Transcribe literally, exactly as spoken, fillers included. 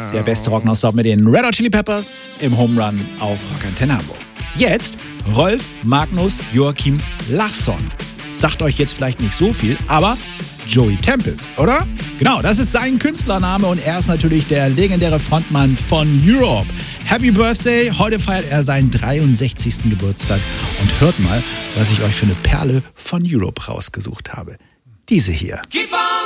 Der beste Rock nonstop mit den Red Hot Chili Peppers im Home Run auf Rock Antenne Hamburg. Jetzt Rolf Magnus Joachim Lachsson. Sagt euch jetzt vielleicht nicht so viel, aber Joey Tempest, oder? Genau, das ist sein Künstlername und er ist natürlich der legendäre Frontmann von Europe. Happy Birthday, heute feiert er seinen dreiundsechzigsten Geburtstag und hört mal, was ich euch für eine Perle von Europe rausgesucht habe. Diese hier. Keep